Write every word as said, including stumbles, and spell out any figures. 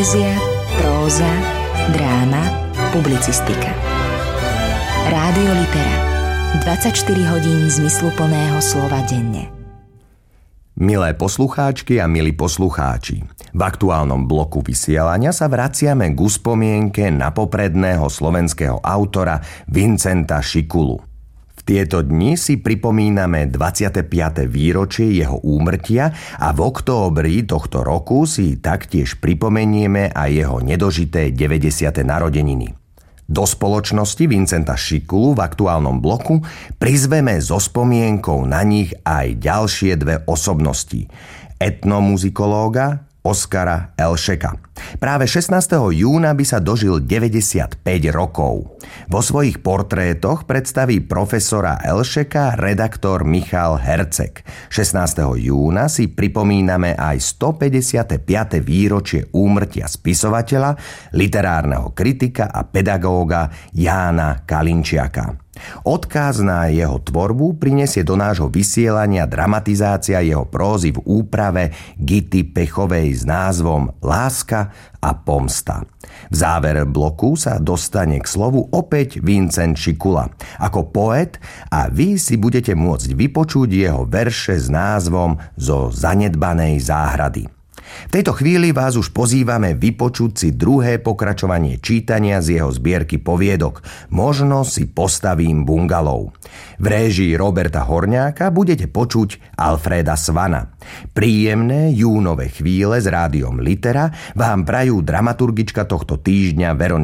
Poézia, próza, dráma, publicistika. Rádio Litera. dvadsaťštyri hodín zmysluplného slova denne. Milé poslucháčky a milí poslucháči, v aktuálnom bloku vysielania sa vraciame k spomienke na popredného slovenského autora Vincenta Šikulu. V tieto dni si pripomíname dvadsiate piate výročie jeho úmrtia a v októbri tohto roku si taktiež pripomenieme aj jeho nedožité deväťdesiate narodeniny. Do spoločnosti Vincenta Šikulu v aktuálnom bloku prizveme so spomienkou na nich aj ďalšie dve osobnosti. Etnomuzikológa Oskara Elšeka. Práve šestnásteho júna by sa dožil deväťdesiatpäť rokov. Vo svojich portrétoch predstaví profesora Elšeka redaktor Michal Herceg. šestnásteho júna si pripomíname aj stopäťdesiate piate výročie úmrtia spisovateľa, literárneho kritika a pedagóga Jána Kalinčiaka. Odkaz na jeho tvorbu prinesie do nášho vysielania dramatizácia jeho prózy v úprave Gity Pechovej s názvom Láska a pomsta. V závere bloku sa dostane k slovu opäť Vincent Šikula ako poet a vy si budete môcť vypočuť jeho verše s názvom Zo zanedbanej záhrady. V tejto chvíli vás už pozývame vypočuť si druhé pokračovanie čítania z jeho zbierky poviedok Možno si postavím bungalov. V réžii Roberta Horňáka budete počuť Alfréda Svana. Príjemné júnové chvíle s rádiom Litera vám prajú dramaturgička tohto týždňa Veronika